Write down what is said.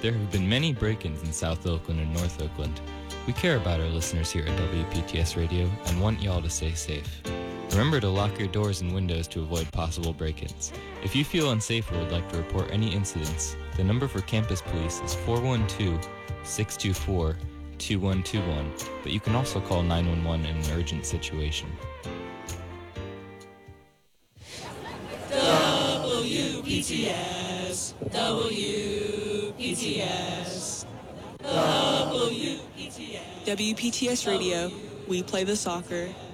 There have been many break-ins in South Oakland and North Oakland. We care about our listeners here at WPTS Radio and want y'all to stay safe. Remember to lock your doors and windows to avoid possible break-ins. If you feel unsafe or would like to report any incidents, the number for campus police is 412-624-2121, but you can also call 911 in an urgent situation. WPTS, WPTS, WPTS. WPTS Radio, we play the soccer.